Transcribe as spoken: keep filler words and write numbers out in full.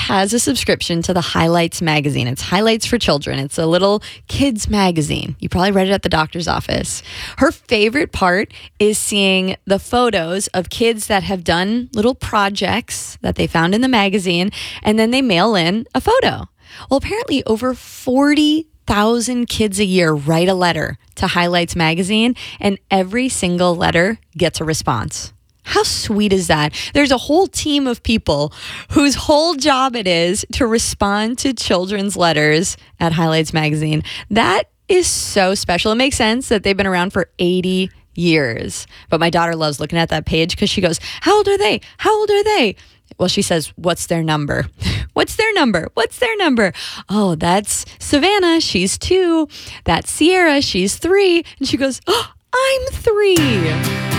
has a subscription to the Highlights magazine. It's Highlights for Children. It's a little kids magazine. You probably read it at the doctor's office. Her favorite part is seeing the photos of kids that have done little projects that they found in the magazine, and then they mail in a photo. Well, apparently over forty thousand kids a year write a letter to Highlights magazine, and every single letter gets a response. How sweet is that? There's a whole team of people whose whole job it is to respond to children's letters at Highlights magazine. That is so special. It makes sense that they've been around for eighty years. But my daughter loves looking at that page because she goes, how old are they? How old are they? Well, she says, what's their number? What's their number? What's their number? Oh, that's Savannah. She's two. That's Sierra. She's three. And she goes, oh, I'm three.